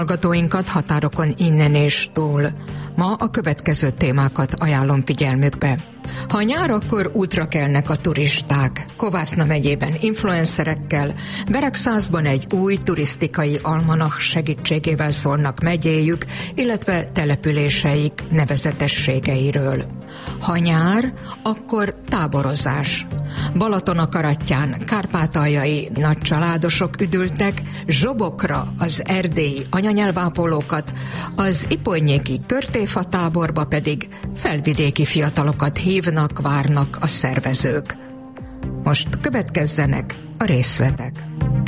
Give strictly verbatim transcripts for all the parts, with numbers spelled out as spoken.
Hallgatóinkat határokon innen és túl. Ma a következő témákat ajánlom figyelmükbe. Ha nyár, akkor útra kelnek a turisták. Kovászna megyében influencerekkel, Beregszászban egy új turisztikai almanach segítségével szólnak megyéjük, illetve településeik nevezetességeiről. Ha nyár, akkor táborozás. Balatonakarattyán kárpátaljai nagycsaládosok üdültek, Zsobokra az erdélyi anyanyelvápolókat, az iponyéki körtéfa táborba pedig felvidéki fiatalokat hívnak, várnak a szervezők. Most következzenek a részletek.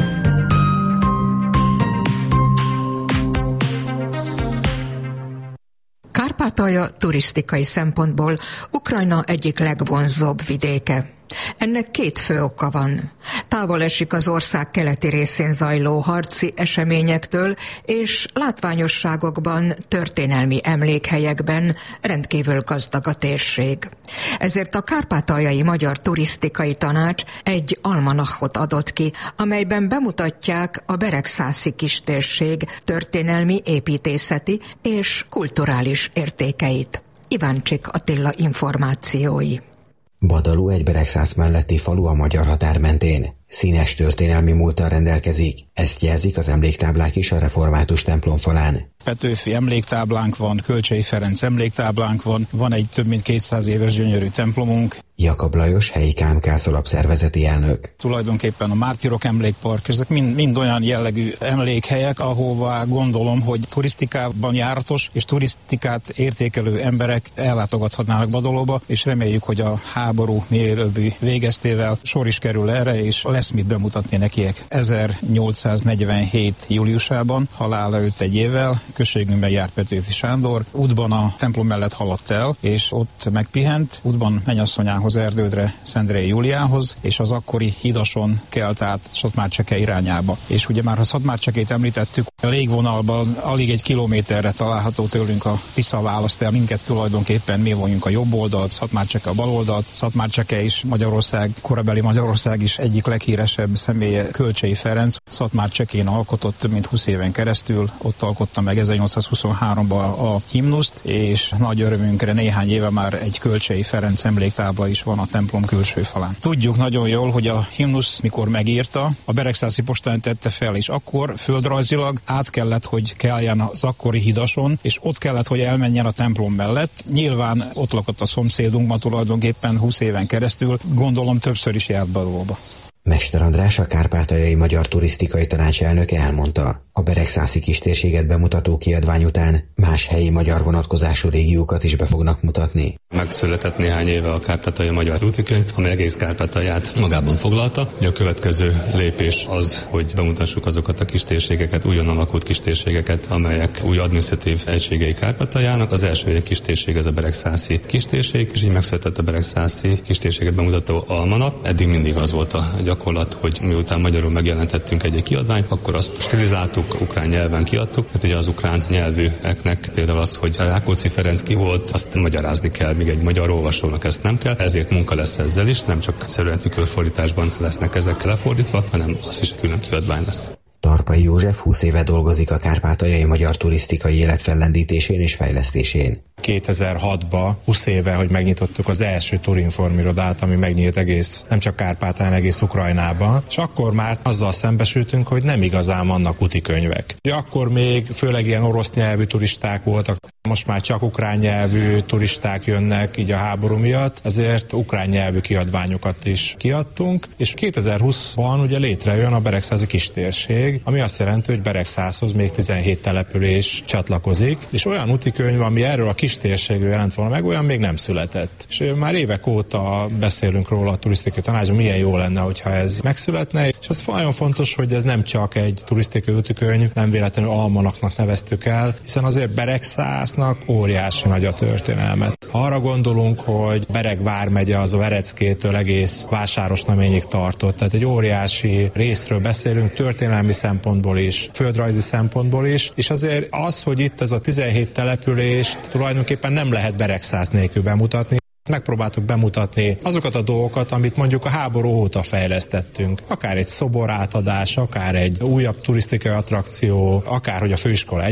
Kárpátalja turisztikai szempontból Ukrajna egyik legvonzóbb vidéke. Ennek két fő oka van. Távol esik az ország keleti részén zajló harci eseményektől, és látványosságokban, történelmi emlékhelyekben rendkívül gazdag a térség. Ezért a Kárpátaljai Magyar Turisztikai Tanács egy almanachot adott ki, amelyben bemutatják a beregszászi kistérség történelmi, építészeti és kulturális értékeit. Iváncsik Attila információi. Badaló egy Beregszász melletti falu a magyar határ mentén. Színes történelmi múlttal rendelkezik, ezt jelzik az emléktáblák is a református templom falán. Petőfi emléktáblánk van, Kölcsei Ferenc emléktáblánk van, van egy több mint kétszáz éves gyönyörű templomunk. Jakab Lajos, helyi ká em ká-sz alapszervezeti elnök. Tulajdonképpen a Mártírok emlékpark, ezek mind, mind olyan jellegű emlékhelyek, ahová gondolom, hogy turisztikában járatos és turisztikát értékelő emberek ellátogathatnának Badalóba, és reméljük, hogy a háború mielőbbi végeztével sor is kerül erre, és lesz mit bemutatni nekiek. ezernyolcszáznegyvenhét júliusában, halála előtt egy évvel, községünkben járt Petőfi Sándor, útban a templom mellett haladt el, és ott megpihent, útban mennyasszonyához, Erdődre, Szendrei Júliához, és az akkori hidason kelt át Szatmárcseke irányába. És ugye már ha Szatmárcsekét említettük, a légvonalban alig egy kilométerre található tőlünk a Tisza választ el minket tulajdonképpen, mi vagyunk a jobb oldalt, Szatmárcseke a bal oldalt. Szatmárcseke is Magyarország, korabeli Magyarország is egyik leghíresebb személye Kölcsei Ferenc. Szatmárcsekén alkotott több mint húsz éven keresztül, ott alkotta meg ezernyolcszázhuszonháromban a himnuszt, és nagy örömünkre néhány éve már egy Kölcsei Ferenc emléktábla is van a templom külső falán. Tudjuk nagyon jól, hogy a himnusz mikor megírta, a beregszászi postán tette fel, és akkor földrajzilag át kellett, hogy keljen az akkori hidason, és ott kellett, hogy elmenjen a templom mellett. Nyilván ott lakott a szomszédunkban tulajdonképpen húsz éven keresztül, gondolom többször is járt Badalóba. Mester András, a Kárpátaljai Magyar Turisztikai Tanács elnöke elmondta, a beregszászi kistérséget bemutató kiadvány után más helyi magyar vonatkozású régiókat is be fognak mutatni. Megszületett néhány éve a Kárpátaljai Magyar Útikönyv, amely egész Kárpátalját magában foglalta. A következő lépés az, hogy bemutassuk azokat a kistérségeket, újon alakult kistérségeket, amelyek új adminisztratív egységei Kárpátaljának. Az első egy kistérség, ez a beregszászi kistérség, és így megszületett a beregszászi kistérséget bemutató almanach. Eddig mindig az volt a gyakorlat, hogy miután magyarul megjelentettünk egy kiadványt, akkor azt stilizáltuk, ukrán nyelven kiadtuk, mert ugye az ukrán nyelvűeknek például az, hogy Rákóczi Ferenc ki volt, azt magyarázni kell, míg egy magyar olvasónak ezt nem kell, ezért munka lesz ezzel is, nem csak egyszerűen tükörfordításban lesznek ezek lefordítva, hanem az is külön kiadvány lesz. Tarpai József húsz éve dolgozik a Kárpátaljai Magyar Turisztikai élet fellendítésén és fejlesztésén. kétezer-hatban, húsz éve, hogy megnyitottuk az első Turinform irodát, ami megnyílt egész, nem csak Kárpátalján, egész Ukrajnában, és akkor már azzal szembesültünk, hogy nem igazán vannak útikönyvek. Akkor még főleg ilyen orosz nyelvű turisták voltak, most már csak ukrán nyelvű turisták jönnek így a háború miatt, ezért ukrán nyelvű kiadványokat is kiadtunk, és kétezer-húszban ugye létrejön a beregszászi kistérség, ami azt jelenti, hogy Beregszászhoz még tizenhét település csatlakozik, és olyan útikönyv, ami erről a kistérségről jelent volna meg, olyan még nem született. És már évek óta beszélünk róla a turisztikai tanácsban, milyen jó lenne, hogyha ez megszületne, és az nagyon fontos, hogy ez nem csak egy turisztikai útikönyv, nem véletlenül almanachnak neveztük el, hiszen azért Beregszásznak óriási nagy a történelmet. Ha arra gondolunk, hogy Bereg vármegye az a Vereckétől egész Vásárosnaményig tartott, tehát egy óriási részről beszélünk, történelmi szempontból is, földrajzi szempontból is, és azért az, hogy itt ez a tizenhét települést tulajdonképpen nem lehet Beregszász nélkül bemutatni. Megpróbáltuk bemutatni azokat a dolgokat, amit mondjuk a háború óta fejlesztettünk. Akár egy szobor átadás, akár egy újabb turisztikai attrakció, akár hogy a főiskola